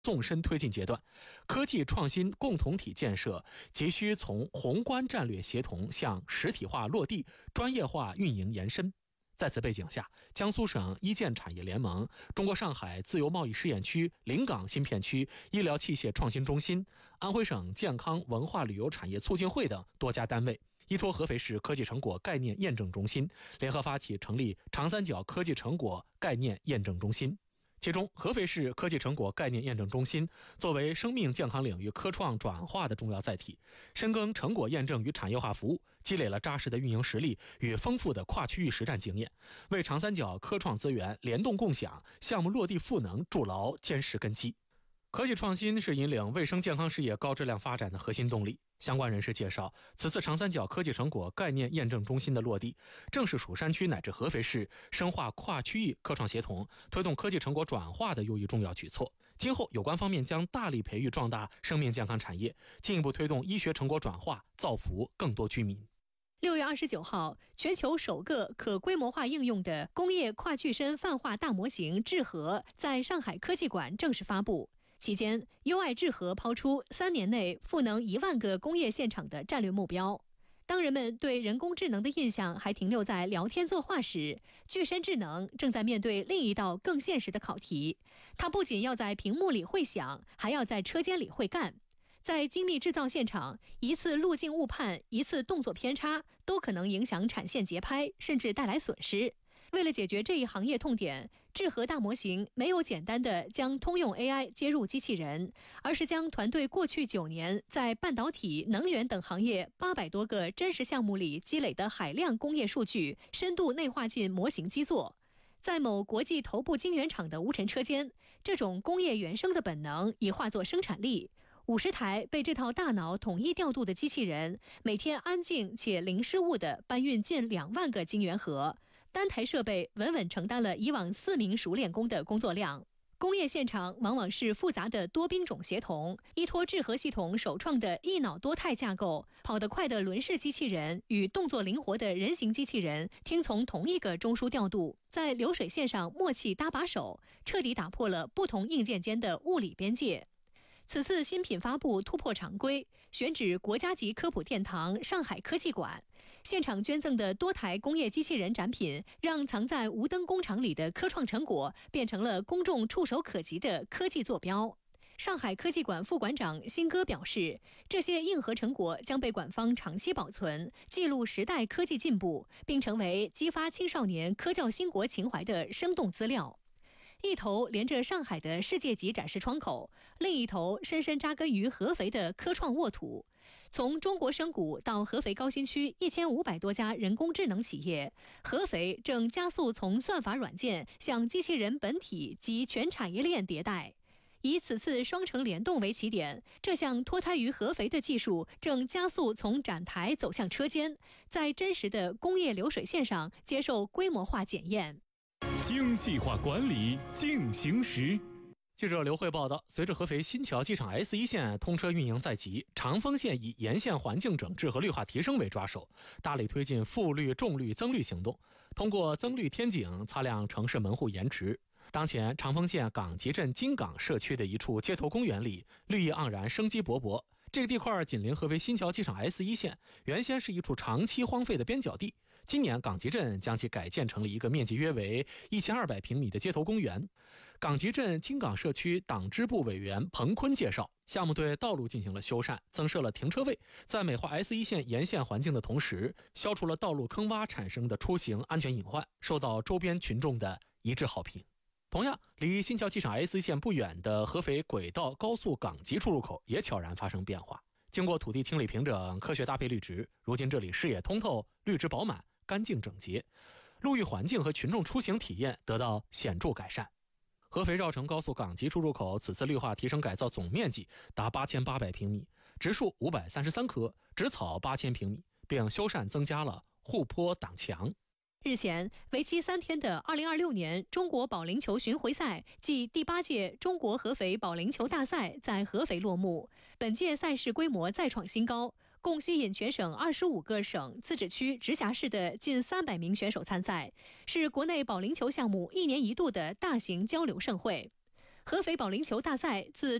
纵深推进阶段，科技创新共同体建设急需从宏观战略协同向实体化落地、专业化运营延伸。在此背景下，江苏省一建产业联盟、中国上海自由贸易试验区临港新片区医疗器械创新中心、安徽省健康文化旅游产业促进会等多家单位，依托合肥市科技成果概念验证中心，联合发起成立长三角科技成果概念验证中心。其中，合肥市科技成果概念验证中心作为生命健康领域科创转化的重要载体，深耕成果验证与产业化服务，积累了扎实的运营实力与丰富的跨区域实战经验，为长三角科创资源联动共享、项目落地赋能筑牢坚实根基。科技创新是引领卫生健康事业高质量发展的核心动力。相关人士介绍，此次长三角科技成果概念验证中心的落地，正是蜀山区乃至合肥市深化跨区域科创协同、推动科技成果转化的又一重要举措。今后有关方面将大力培育壮大生命健康产业，进一步推动医学成果转化，造福更多居民。 6月29号，全球首个可规模化应用的工业跨具身泛化大模型智核在上海科技馆正式发布。期间，优爱智核抛出3年内赋能1万个工业现场的战略目标。当人们对人工智能的印象还停留在聊天作画时，具身智能正在面对另一道更现实的考题。它不仅要在屏幕里会想，还要在车间里会干。在精密制造现场，一次路径误判、一次动作偏差，都可能影响产线节拍，甚至带来损失。为了解决这一行业痛点，智核大模型没有简单的将通用 AI 接入机器人，而是将团队过去9年在半导体、能源等行业800多个真实项目里积累的海量工业数据深度内化进模型基座。在某国际头部晶圆厂的无尘车间，这种工业原生的本能已化作生产力。50台被这套大脑统一调度的机器人，每天安静且零失误地搬运近2万个晶圆盒，单台设备稳稳承担了以往4名熟练工的工作量。工业现场往往是复杂的多兵种协同，依托智核系统首创的一脑多态架构，跑得快的轮式机器人与动作灵活的人形机器人听从同一个中枢调度，在流水线上默契搭把手，彻底打破了不同硬件间的物理边界。此次新品发布突破常规，选址国家级科普殿堂上海科技馆。现场捐赠的多台工业机器人展品，让藏在无灯工厂里的科创成果变成了公众触手可及的科技坐标。上海科技馆副馆长辛戈表示，这些硬核成果将被馆方长期保存，记录时代科技进步，并成为激发青少年科教兴国情怀的生动资料。一头连着上海的世界级展示窗口，另一头深深扎根于合肥的科创沃土。从中国深谷到合肥高新区1500多家人工智能企业，合肥正加速从算法软件向机器人本体及全产业链迭代。以此次双城联动为起点，这项脱胎于合肥的技术正加速从展台走向车间，在真实的工业流水线上接受规模化检验。 精细化管理进行时。 记者刘慧报道，随着合肥新桥机场 S1 线通车运营在即，长丰线以沿线环境整治和绿化提升为抓手，大力推进负绿、重绿、增绿行动，通过增绿天井擦亮城市门户颜值。当前，长丰县港集镇金港社区的一处街头公园里，绿意盎然，生机勃勃。这个地块紧邻合肥新桥机场 S1 线，原先是一处长期荒废的边角地。今年港集镇将其改建成了一个面积约为1200平米的街头公园。港集镇金港社区党支部委员彭坤介绍，项目对道路进行了修缮，增设了停车位，在美化 S1 线沿线环境的同时，消除了道路坑洼产生的出行安全隐患，受到周边群众的一致好评。同样，离新桥机场 S1 线不远的合肥轨道高速港集出入口也悄然发生变化。经过土地清理平整、科学搭配绿植，如今这里视野通透、绿植饱满、干净整洁，路域环境和群众出行体验得到显著改善。合肥绕城高速港集出入口此次绿化提升改造总面积达8800平米，植树533棵，植草8000平米，并修缮增加了护坡挡墙。 日前，为期3天的2026年中国保龄球巡回赛暨第8届中国合肥保龄球大赛在合肥落幕。本届赛事规模再创新高，共吸引全省25个省、自治区、直辖市的近300名选手参赛，是国内保龄球项目1年1度的大型交流盛会。 合肥保龄球大赛自